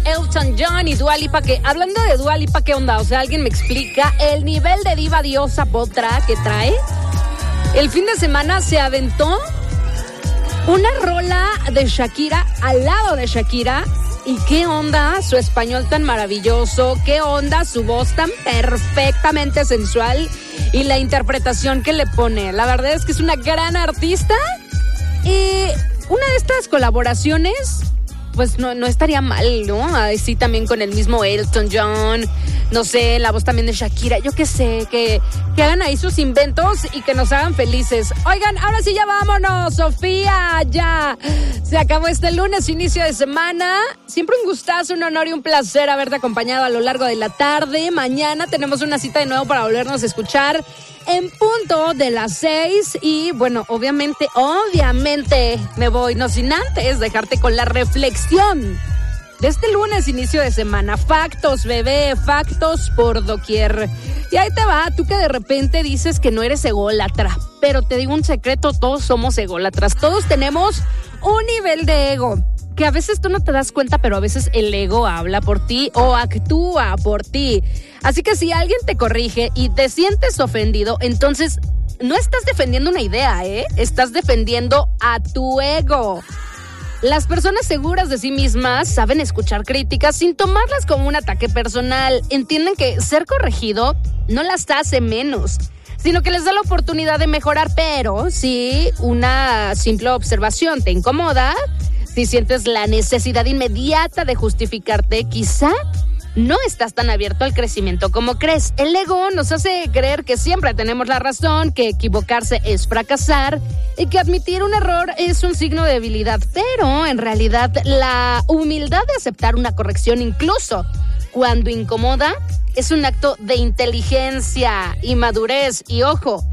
Elton John y Dua Lipa, que hablando de Dua Lipa, ¿qué onda? O sea, ¿alguien me explica el nivel de diva diosa potra que trae? El fin de semana se aventó una rola de Shakira al lado de Shakira. ¿Y qué onda su español tan maravilloso? ¿Qué onda su voz tan perfectamente sensual? Y la interpretación que le pone. La verdad es que es una gran artista. Y una de estas colaboraciones, pues no estaría mal, ¿no? Así también con el mismo Elton John. No sé, la voz también de Shakira. Yo qué sé, que hagan ahí sus inventos y que nos hagan felices. Oigan, ahora sí ya vámonos, Sofía, ya. Se acabó este lunes, inicio de semana. Siempre un gustazo, un honor y un placer haberte acompañado a lo largo de la tarde. Mañana tenemos una cita de nuevo para volvernos a escuchar en punto de las 6. Y bueno, obviamente me voy, no sin antes dejarte con la reflexión de este lunes, inicio de semana. Factos, bebé, factos por doquier. Y ahí te va, tú que de repente dices que no eres ególatra. Pero te digo un secreto, todos somos ególatras. Todos tenemos un nivel de ego que a veces tú no te das cuenta, pero a veces el ego habla por ti o actúa por ti. Así que si alguien te corrige y te sientes ofendido, entonces no estás defendiendo una idea, estás defendiendo a tu ego. Las personas seguras de sí mismas saben escuchar críticas sin tomarlas como un ataque personal. Entienden que ser corregido no las hace menos, sino que les da la oportunidad de mejorar. Pero si una simple observación te incomoda, si sientes la necesidad inmediata de justificarte, quizá no estás tan abierto al crecimiento como crees. El ego nos hace creer que siempre tenemos la razón, que equivocarse es fracasar y que admitir un error es un signo de debilidad. Pero en realidad la humildad de aceptar una corrección, incluso cuando incomoda, es un acto de inteligencia y madurez. Y ojo,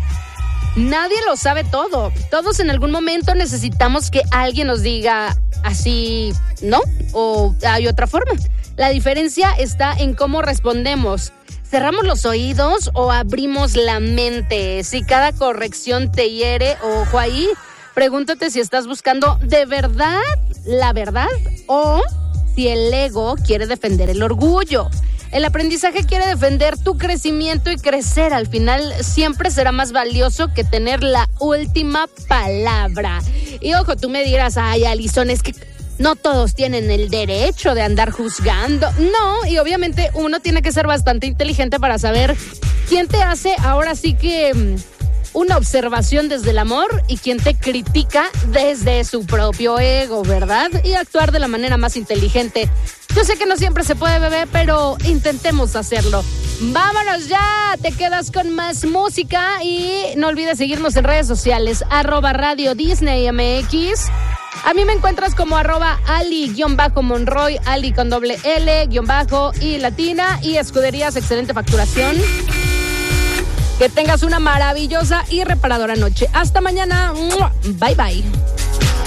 nadie lo sabe todo. Todos en algún momento necesitamos que alguien nos diga así, ¿no? O hay otra forma. La diferencia está en cómo respondemos. ¿Cerramos los oídos o abrimos la mente? Si cada corrección te hiere, ojo ahí, pregúntate si estás buscando de verdad la verdad o si el ego quiere defender el orgullo. El aprendizaje quiere defender tu crecimiento y crecer. Al final siempre será más valioso que tener la última palabra. Y ojo, tú me dirás, ay, Alison, es que no todos tienen el derecho de andar juzgando. No, y obviamente uno tiene que ser bastante inteligente para saber quién te hace ahora sí que una observación desde el amor y quién te critica desde su propio ego, ¿verdad? Y actuar de la manera más inteligente. Yo sé que no siempre se puede, bebé, pero intentemos hacerlo. Vámonos ya, te quedas con más música y no olvides seguirnos en redes sociales, @Radio Disney MX. A mí me encuentras como @Ali_Monroy, Ali con doble L, _ y latina, y Escuderías Excelente Facturación. Que tengas una maravillosa y reparadora noche. Hasta mañana. Bye, bye.